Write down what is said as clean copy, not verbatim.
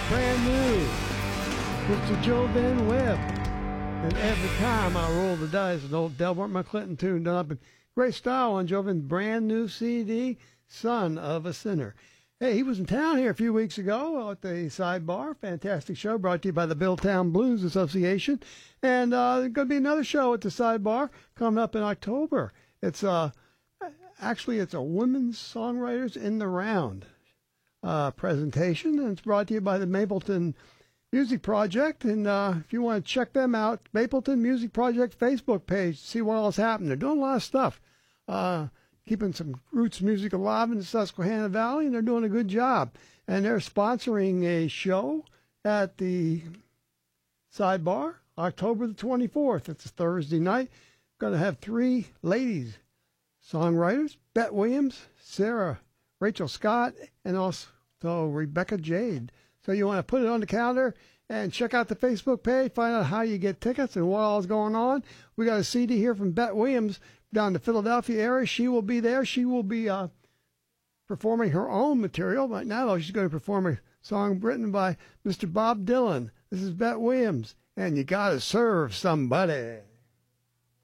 brand new, Mr. Joe Van Webb. And every time I roll the dice, an old Delbert McClinton tune done up in great style on Jovin's brand new CD, Son of a Sinner. Hey, he was in town here a few weeks ago at the Sidebar. Fantastic show brought to you by the Billtown Blues Association. And there's going to be another show at the Sidebar coming up in October. It's actually it's a Women's Songwriters in the Round presentation, and it's brought to you by the Mapleton Music Project. And if you want to check them out, Mapleton Music Project Facebook page to see what else happened. They're doing a lot of stuff, keeping some roots music alive in the Susquehanna Valley, and they're doing a good job. And they're sponsoring a show at the Sidebar October the 24th. It's a Thursday night. Going to have three ladies songwriters: Bette Williams, Sarah Rachel Scott, and also Rebecca Jade. So you want to put it on the calendar and check out the Facebook page, find out how you get tickets and what all is going on. We got a CD here from Bette Williams down in the Philadelphia area. She will be there. She will be performing her own material. Right now, though, she's going to perform a song written by Mr. Bob Dylan. This is Bette Williams, and You Gotta Serve Somebody.